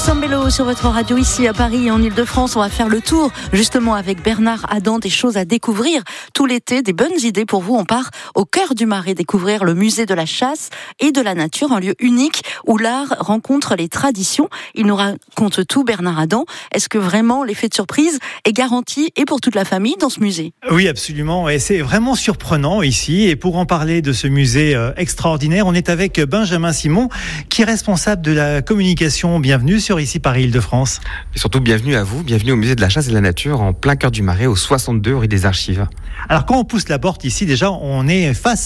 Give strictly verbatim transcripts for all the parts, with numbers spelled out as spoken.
Sambello sur votre radio ici à Paris et en Ile-de-France. On va faire le tour justement avec Bernard Adam des choses à découvrir tout l'été, des bonnes idées pour vous. On part au cœur du Marais découvrir le musée de la chasse et de la nature, un lieu unique où l'art rencontre les traditions. Il nous raconte tout, Bernard Adam. Est-ce que vraiment l'effet de surprise est garanti et pour toute la famille dans ce musée? Oui, absolument. Et c'est vraiment surprenant ici. Et pour en parler de ce musée extraordinaire, on est avec Benjamin Simon, qui est responsable de la communication. Bienvenue sur Ici Paris Ile-de-France. Et surtout, bienvenue à vous, bienvenue au musée de la chasse et de la nature, en plein cœur du Marais, au soixante-deux rue des Archives. Alors quand on pousse la porte ici, déjà, on est face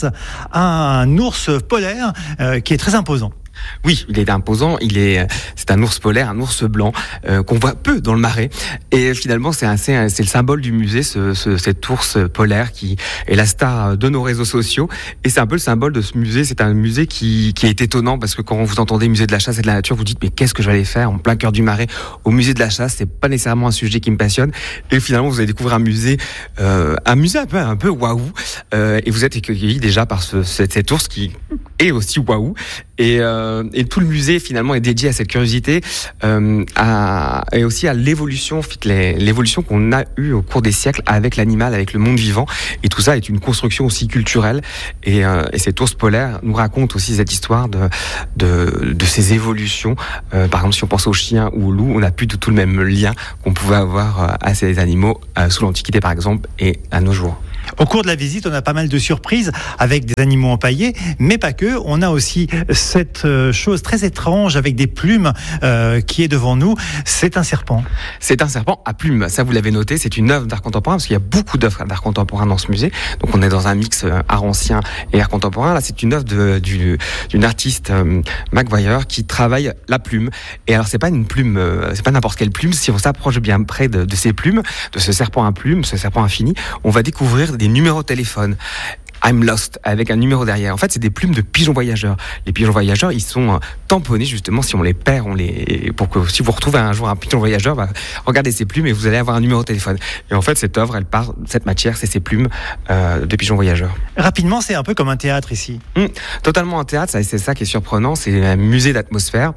à un ours polaire euh, qui est très imposant. Oui, il est imposant, il est, c'est un ours polaire, un ours blanc, euh, qu'on voit peu dans le Marais. Et finalement, c'est, assez, c'est le symbole du musée, ce, ce, cet ours polaire qui est la star de nos réseaux sociaux. Et c'est un peu le symbole de ce musée. C'est un musée qui, qui est étonnant parce que quand vous entendez musée de la chasse et de la nature, vous dites mais qu'est-ce que j'allais faire en plein cœur du Marais au musée de la chasse? C'est pas nécessairement un sujet qui me passionne. Et finalement, vous allez découvrir un musée, euh, un musée un peu, un peu waouh. Euh, et vous êtes accueillis déjà par ce, cet, cet ours qui est aussi waouh. Et, euh, et tout le musée finalement est dédié à cette curiosité euh, à, et aussi à l'évolution, l'évolution qu'on a eue au cours des siècles avec l'animal, avec le monde vivant. Et tout ça est une construction aussi culturelle. Et, euh, et cet ours polaire nous raconte aussi cette histoire de, de, de ces évolutions. Euh, par exemple, si on pense aux chiens ou aux loups, on n'a plus du tout le même lien qu'on pouvait avoir à ces animaux euh, sous l'Antiquité par exemple et à nos jours. Au cours de la visite, on a pas mal de surprises avec des animaux empaillés, mais pas que. On a aussi cette chose très étrange avec des plumes euh, qui est devant nous. C'est un serpent. C'est un serpent à plumes. Ça, vous l'avez noté, c'est une œuvre d'art contemporain parce qu'il y a beaucoup d'œuvres d'art contemporain dans ce musée. Donc, on est dans un mix art ancien et art contemporain. Là, c'est une œuvre de, du, d'une artiste euh, McGuire qui travaille la plume. Et alors, c'est pas une plume, euh, c'est pas n'importe quelle plume. Si on s'approche bien près de, de ces plumes, de ce serpent à plumes, ce serpent infini, on va découvrir des numéros de téléphone. I'm Lost, avec un numéro derrière. En fait, c'est des plumes de pigeons voyageurs. Les pigeons voyageurs, ils sont tamponnés, justement, si on les perd, on les, pour que, si vous retrouvez un jour un pigeon voyageur, bah, regardez ces plumes et vous allez avoir un numéro de téléphone. Et en fait, cette œuvre, elle part, cette matière, c'est ces plumes, euh, de pigeons voyageurs. Rapidement, c'est un peu comme un théâtre ici. Mmh, totalement un théâtre, ça, c'est ça qui est surprenant, c'est un musée d'atmosphère.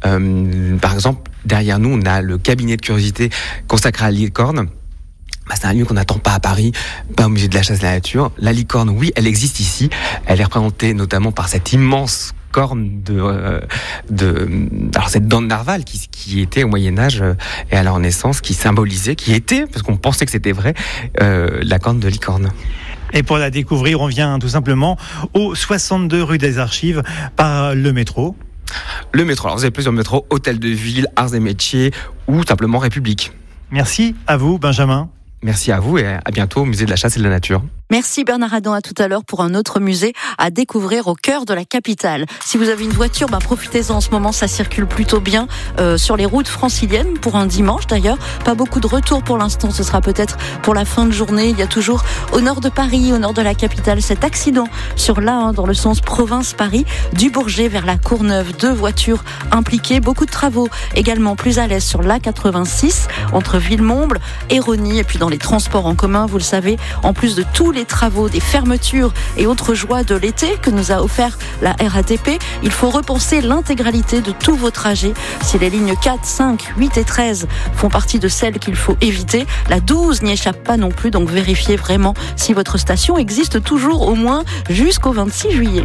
Euh, par exemple, derrière nous, on a le cabinet de curiosité consacré à la licorne. Bah, c'est un lieu qu'on n'attend pas à Paris, pas au musée de la chasse et de la nature. La licorne, oui, elle existe ici. Elle est représentée notamment par cette immense corne de, euh, de alors cette dent de narval qui, qui était au Moyen-Âge euh, et à la Renaissance, qui symbolisait, qui était, parce qu'on pensait que c'était vrai, euh, la corne de licorne. Et pour la découvrir, on vient tout simplement au soixante-deux rue des Archives par le métro. Le métro, alors vous avez plusieurs métros, Hôtel de Ville, Arts et Métiers ou simplement République. Merci à vous, Benjamin. Merci à vous et à bientôt au musée de la chasse et de la nature. Merci Bernard Adam, à tout à l'heure pour un autre musée à découvrir au cœur de la capitale. Si vous avez une voiture, ben profitez-en, en ce moment ça circule plutôt bien euh, sur les routes franciliennes pour un dimanche d'ailleurs. Pas beaucoup de retours pour l'instant, ce sera peut-être pour la fin de journée. Il y a toujours au nord de Paris, au nord de la capitale, cet accident sur l'A un dans le sens province-Paris, du Bourget vers la Courneuve. Deux voitures impliquées, beaucoup de travaux également plus à l'aise sur l'A quatre-vingt-six entre Villemomble et Rosny. Et puis dans les transports en commun, vous le savez, en plus de tous les travaux, des fermetures et autres joies de l'été que nous a offert la R A T P, il faut repenser l'intégralité de tous vos trajets. Si les lignes quatre, cinq, huit et treize font partie de celles qu'il faut éviter, la douze n'y échappe pas non plus, donc vérifiez vraiment si votre station existe toujours au moins jusqu'au vingt-six juillet.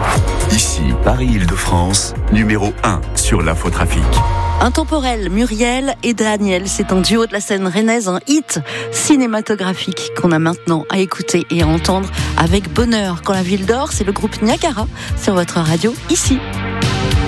Ici, Paris Ile-de-France, numéro un sur l'infotrafic. Intemporel, Muriel et Daniel, c'est un duo de la scène rennaise, un hit cinématographique qu'on a maintenant à écouter et à entendre avec bonheur. Quand la ville dort, c'est le groupe Niagara sur votre radio ici.